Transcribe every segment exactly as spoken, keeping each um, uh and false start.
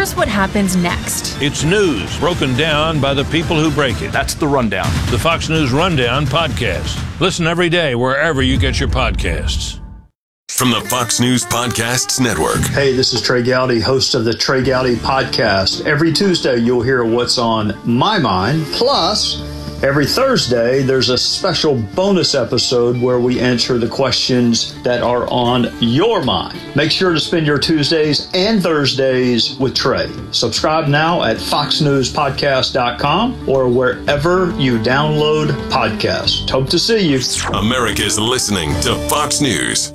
here's what happens next. It's news broken down by the people who break it. That's the Rundown. The Fox News Rundown podcast. Listen every day wherever you get your podcasts. From the Fox News Podcasts Network. Hey, this is Trey Gowdy, host of the Trey Gowdy Podcast. Every Tuesday, you'll hear what's on my mind. Plus, every Thursday, there's a special bonus episode where we answer the questions that are on your mind. Make sure to spend your Tuesdays and Thursdays with Trey. Subscribe now at fox news podcast dot com or wherever you download podcasts. Hope to see you. America's listening to Fox News.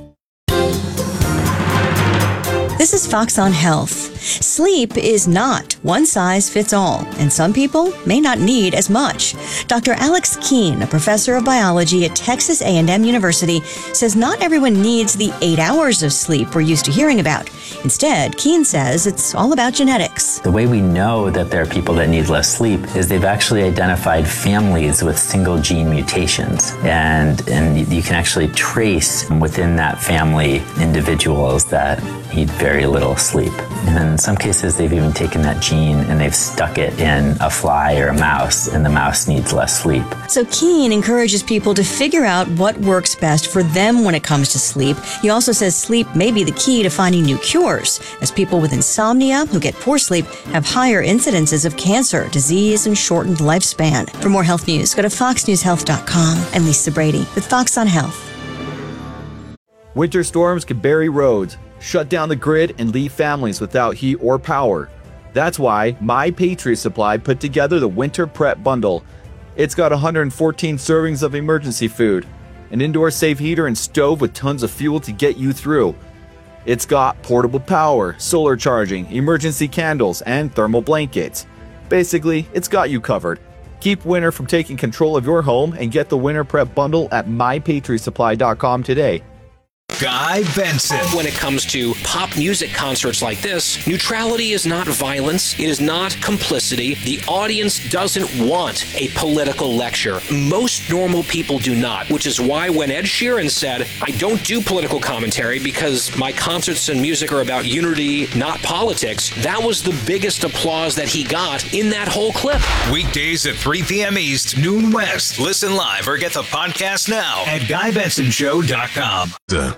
This is Fox on Health. Sleep is not one size fits all, and some people may not need as much. Doctor Alex Keene, a professor of biology at Texas A and M University, says not everyone needs the eight hours of sleep we're used to hearing about. Instead, Keene says it's all about genetics. The way we know that there are people that need less sleep is they've actually identified families with single gene mutations. And, and you can actually trace within that family individuals that need very little sleep. And in some cases, they've even taken that gene and they've stuck it in a fly or a mouse, and the mouse needs less sleep. So Keene encourages people to figure out what works best for them when it comes to sleep. He also says sleep may be the key to finding new cures, as people with insomnia who get poor sleep have higher incidences of cancer, disease, and shortened lifespan. For more health news, go to fox news health dot com. I'm Lisa Brady with Fox on Health. Winter storms can bury roads, shut down the grid, and leave families without heat or power. That's why My Patriot Supply put together the Winter Prep Bundle. It's got one hundred fourteen servings of emergency food, an indoor safe heater and stove with tons of fuel to get you through. It's got portable power, solar charging, emergency candles, and thermal blankets. Basically, it's got you covered. Keep winter from taking control of your home and get the Winter Prep Bundle at my patriot supply dot com today. Guy Benson. When it comes to pop music concerts like this, neutrality is not violence. It is not complicity. The audience doesn't want a political lecture. Most normal people do not, which is why when Ed Sheeran said, I don't do political commentary because my concerts and music are about unity, not politics, that was the biggest applause that he got in that whole clip. Weekdays at three p.m. East, noon West. Listen live or get the podcast now at guy benson show dot com. Duh.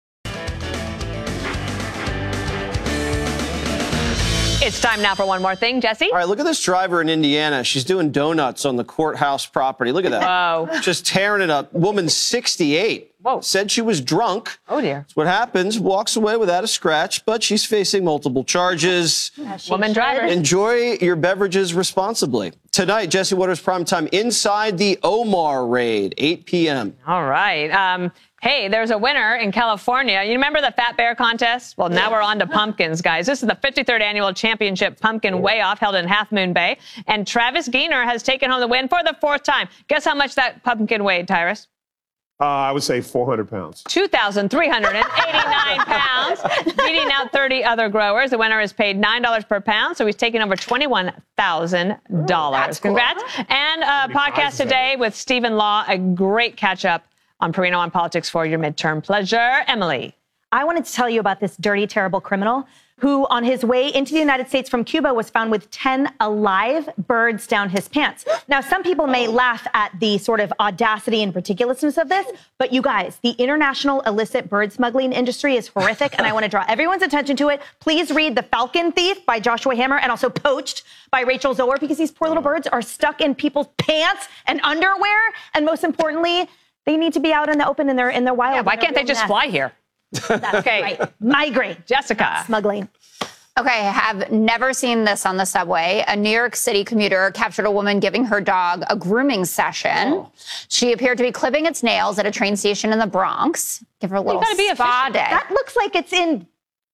It's time now for one more thing. Jesse? All right, look at this driver in Indiana. She's doing donuts on the courthouse property. Look at that. Whoa. Just tearing it up. Woman sixty-eight. Whoa. Said she was drunk. Oh, dear. That's what happens. Walks away without a scratch, but she's facing multiple charges. Woman driver. Enjoy your beverages responsibly. Tonight, Jesse Waters primetime inside the Omar raid, eight p.m. All right. Um, hey, there's a winner in California. You remember the Fat Bear contest? Well, now we're on to pumpkins, guys. This is the fifty-third annual championship pumpkin weigh-off held in Half Moon Bay. And Travis Geener has taken home the win for the fourth time. Guess how much that pumpkin weighed, Tyrus? Uh, I would say four hundred pounds. two thousand three hundred eighty-nine pounds, beating out thirty other growers. The winner is paid nine dollars per pound, so he's taking over twenty-one thousand dollars. Cool. Congrats. And a podcast today with Stephen Law, a great catch-up on Perino on Politics for your midterm pleasure. Emily. I wanted to tell you about this dirty, terrible criminal who, on his way into the United States from Cuba, was found with ten alive birds down his pants. Now, some people may laugh at the sort of audacity and ridiculousness of this, but you guys, the international illicit bird smuggling industry is horrific, and I want to draw everyone's attention to it. Please read The Falcon Thief by Joshua Hammer and also Poached by Rachel Zoer, because these poor little birds are stuck in people's pants and underwear, and most importantly, they need to be out in the open in their in their wild. Yeah, why can't they just fly here? That's okay. Right. Migrate. Jessica. Smuggling. Okay, I have never seen this on the subway. A New York City commuter captured a woman giving her dog a grooming session. Oh. She appeared to be clipping its nails at a train station in the Bronx. Give her a little be spa day. That looks like it's in...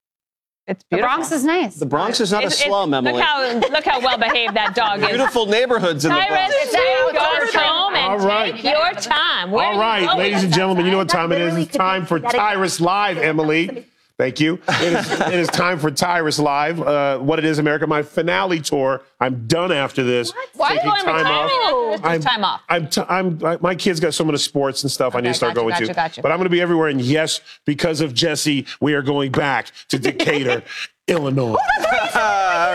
It's beautiful. The Bronx is nice. The Bronx is not it's, a slum, Emily. Look how, look how well behaved that dog is. Beautiful neighborhoods in the Bronx. Tyrus, go home and All right. take your time. Where All right, ladies and gentlemen, you know what time it is. It's time for Tyrus Live, Emily. Thank you. It is, it is time for Tyrus Live. Uh, what it is, America, my finale tour. I'm done after this. What? Why are you going time off? I'm, time off. I'm, t- I'm, I, my kids got some of the sports and stuff Okay, I need to start gotcha, going gotcha, to. Gotcha. But I'm going to be everywhere. And yes, because of Jesse, we are going back to Decatur, Illinois.